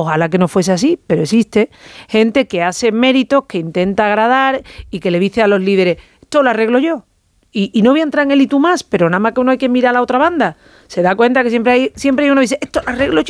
ojalá que no fuese así, pero existe gente que hace méritos, que intenta agradar y que le dice a los líderes, esto lo arreglo yo. Y no voy a entrar en él y tú más, pero nada más que uno hay que mirar a la otra banda. Se da cuenta que siempre hay uno que dice, esto lo arreglo